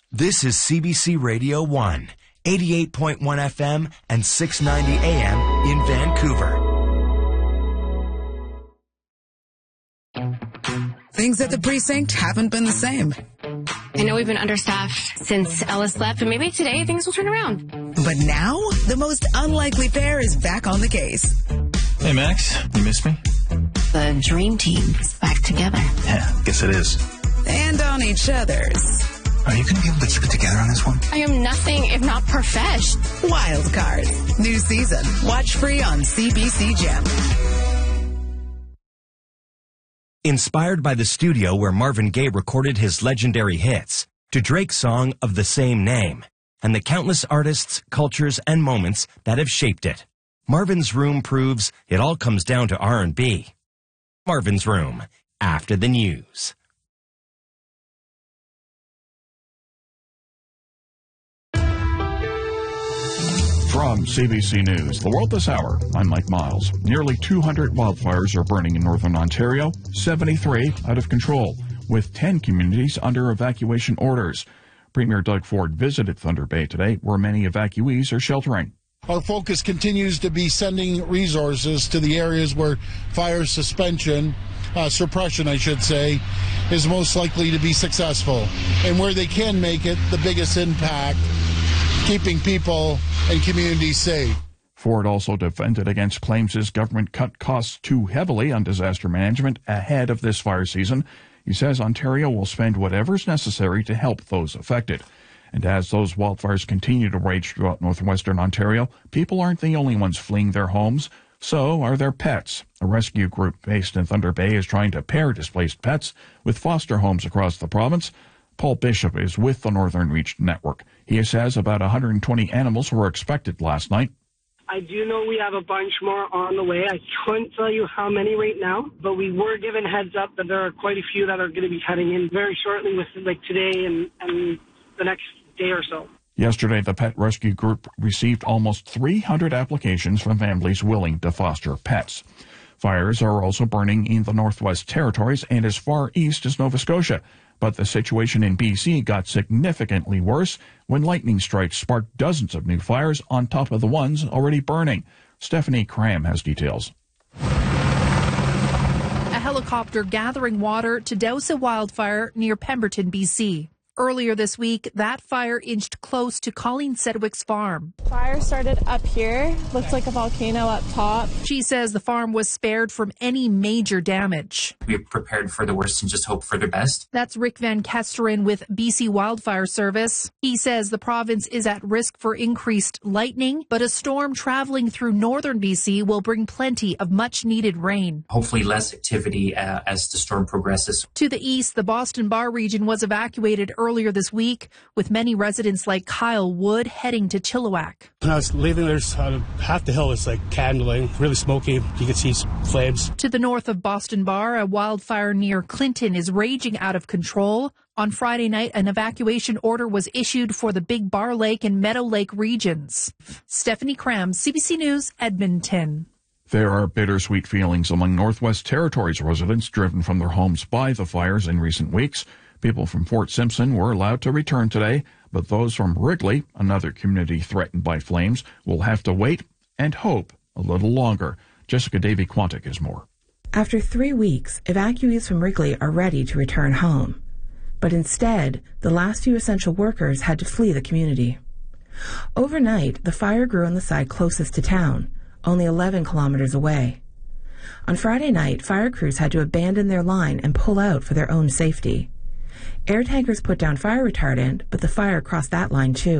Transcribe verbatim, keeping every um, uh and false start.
This is C B C Radio one, eighty-eight point one F M and six ninety A M in Vancouver. Things at the precinct haven't been the same. I know we've been understaffed since Ellis left, but maybe today things will turn around. But now, the most unlikely pair is back on the case. Hey, Max, you miss me? The dream team is back together. Yeah, guess it is. And on each other's. Are you going to be able to keep it together on this one? I am nothing if not profesh. Wild Cards. New season. Watch free on C B C Gem. Inspired by the studio where Marvin Gaye recorded his legendary hits, to Drake's song of the same name, and the countless artists, cultures, and moments that have shaped it, Marvin's Room proves it all comes down to R and B. Marvin's Room, after the news. From C B C News, The World This Hour, I'm Mike Miles. Nearly two hundred wildfires are burning in northern Ontario, seventy-three out of control, with ten communities under evacuation orders. Premier Doug Ford visited Thunder Bay today, where many evacuees are sheltering. Our focus continues to be sending resources to the areas where fire suspension, uh, suppression, I should say, is most likely to be successful, and where they can make it the biggest impact, keeping people and communities safe. Ford also defended against claims his government cut costs too heavily on disaster management ahead of this fire season. He says Ontario will spend whatever's necessary to help those affected. And as those wildfires continue to rage throughout northwestern Ontario, people aren't the only ones fleeing their homes. So are their pets. A rescue group based in Thunder Bay is trying to pair displaced pets with foster homes across the province. Paul Bishop is with the Northern Reach Network. He says about one hundred twenty animals were expected last night. I do know we have a bunch more on the way. I couldn't tell you how many right now, but we were given heads up that there are quite a few that are going to be heading in very shortly, with like today and, and the next day or so. Yesterday, the Pet Rescue Group received almost three hundred applications from families willing to foster pets. Fires are also burning in the Northwest Territories and as far east as Nova Scotia. But the situation in B C got significantly worse when lightning strikes sparked dozens of new fires on top of the ones already burning. Stephanie Cram has details. A helicopter gathering water to douse a wildfire near Pemberton, B C. Earlier this week, that fire inched close to Colleen Sedgwick's farm. Fire started up here. Looks like a volcano up top. She says the farm was spared from any major damage. We prepared for the worst and just hope for the best. That's Rick Van Kesteren with B C Wildfire Service. He says the province is at risk for increased lightning, but a storm traveling through northern B C will bring plenty of much-needed rain. Hopefully less activity uh, as the storm progresses. To the east, the Boston Bar region was evacuated earlier earlier this week, with many residents like Kyle Wood heading to Chilliwack. When I was leaving, there's uh, half the hill was like candling, really smoky. You could see flames. To the north of Boston Bar, a wildfire near Clinton is raging out of control. On Friday night, an evacuation order was issued for the Big Bar Lake and Meadow Lake regions. Stephanie Cram, C B C News, Edmonton. There are bittersweet feelings among Northwest Territories residents driven from their homes by the fires in recent weeks. People from Fort Simpson were allowed to return today, but those from Wrigley, another community threatened by flames, will have to wait and hope a little longer. Jessica Davy-Quantick has more. After three weeks, evacuees from Wrigley are ready to return home. But instead, the last few essential workers had to flee the community. Overnight, the fire grew on the side closest to town, only eleven kilometers away. On Friday night, fire crews had to abandon their line and pull out for their own safety. Air tankers put down fire retardant, but the fire crossed that line too.